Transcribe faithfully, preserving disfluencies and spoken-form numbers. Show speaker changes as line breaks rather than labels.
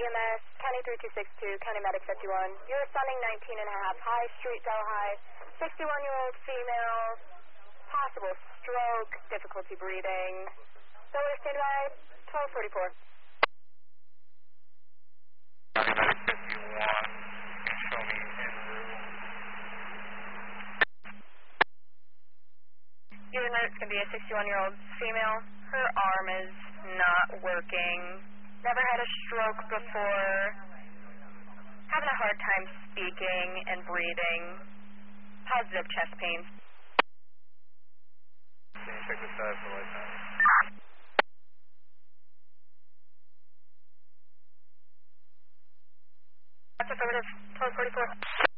E M S, County three two six two, County Medic fifty-one. You're responding nineteen and a half, High Street, Delhi. sixty-one-year-old female, possible stroke, difficulty breathing. Delaware standby, twelve forty-four.
County Medic fifty-one, show me en route.
Your note's going to be a sixty-one-year-old female. Her arm is not working. Never had a stroke before. Having a hard time speaking and breathing. Positive chest pains.
Can you check the status of the license?
That's affirmative. twelve forty-four.